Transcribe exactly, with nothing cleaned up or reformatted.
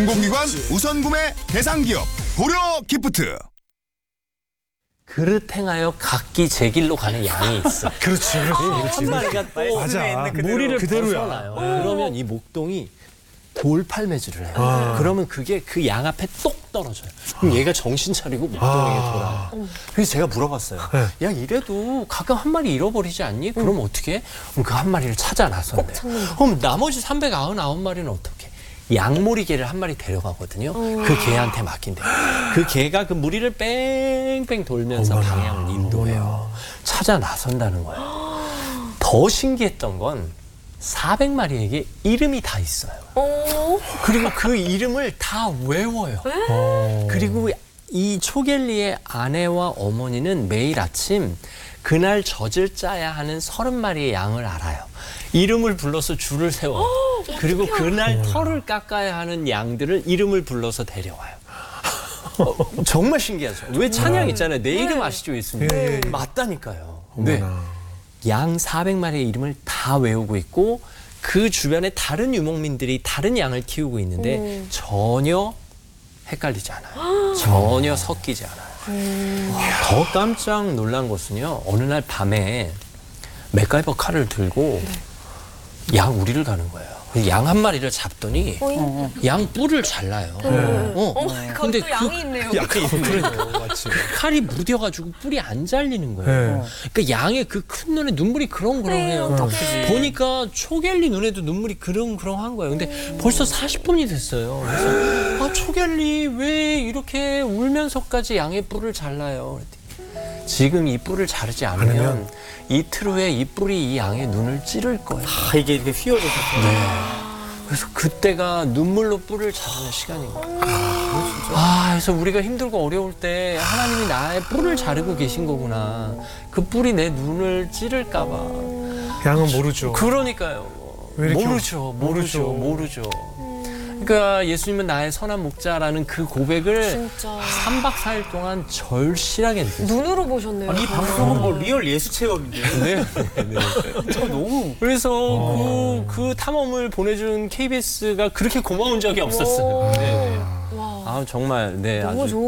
공공기관 우선 구매 대상 기업 고려 기프트. 그릇 행하여 각기 제 길로 가는 양이 있어. 그렇지, 그렇지. 한 마리가 또 맞아. 무리를 그대로야. 벗어나요. 그러면 이 목동이 돌팔매질을 해요. 아. 그러면 그게 그 양 앞에 똑 떨어져요. 그럼 얘가 정신 차리고 목동에게 아. 돌아요. 그래서 제가 물어봤어요. 네. 야, 이래도 가끔 한 마리 잃어버리지 않니? 그럼 어떻게 해? 그럼 그 한 마리를 찾아 나선대. 그럼 나머지 삼백구십구 마리는 어떻게 해? 양무리개를 한 마리 데려가거든요. 그 개한테 맡긴대요. 그 개가 그 무리를 뺑뺑 돌면서 어머나, 방향을 인도해요. 찾아 나선다는 거예요. 더 신기했던 건 사백 마리에게 이름이 다 있어요. 그리고 그 이름을 다 외워요. 그리고 이 초겔리의 아내와 어머니는 매일 아침 그날 젖을 짜야 하는 서른 마리의 양을 알아요. 이름을 불러서 줄을 세워. 그리고 그날 털을 깎아야 하는 양들을 이름을 불러서 데려와요. 어, 정말 신기하죠. 왜 찬양 있잖아요. 내 이름 아시죠, 예수님? 네. 맞다니까요. 네. 어머나. 양 사백 마리의 이름을 다 외우고 있고 그 주변에 다른 유목민들이 다른 양을 키우고 있는데 음. 전혀 헷갈리지 않아요. 전혀 섞이지 않아요. 음. 더 깜짝 놀란 것은요. 어느 날 밤에 맥가이버 칼을 들고 양 우리를 가는 거예요. 양 한 마리를 잡더니 양 뿔을 잘라요. 어. 어, 거기 또 양이 있네요. 약간 그러니까 칼이 무뎌가지고 뿔이 안 잘리는 거예요. 네. 그러니까 양의 그 큰 눈에 눈물이 그렁그렁해요. 네, 어떡해. 보니까 초겔리 눈에도 눈물이 그렁그렁한 거예요. 근데 벌써 사십 분이 됐어요. 그래서 아, 초겔리 왜 이렇게 울면서까지 양의 뿔을 잘라요? 그랬더니 지금 이 뿔을 자르지 않으면 않으면? 이틀 후에 이 뿔이 이 양의 눈을 찌를 거예요. 아, 이게 이렇게 휘어져서. 네. 그래서 그때가 눈물로 뿔을 자르는 시간인 거예요. 아, 그래서 우리가 힘들고 어려울 때 하나님이 나의 뿔을 자르고 계신 거구나. 그 뿔이 내 눈을 찌를까 봐. 양은 모르죠. 그러니까요. 왜 이렇게 모르죠. 모르죠. 모르죠. 모르죠. 그러니까 예수님은 나의 선한 목자라는 그 고백을 진짜. 삼 박 사 일 동안 절실하게 느꼈어요. 눈으로 보셨네요. 이 방송은 뭐 리얼 예수 체험인데. 네, 네, 네. 저 너무. 그래서 그, 그 탐험을 보내준 케이비에스가 그렇게 고마운 적이 없었어요. 네, 네. 와. 아, 정말, 네. 너무 아주 좋은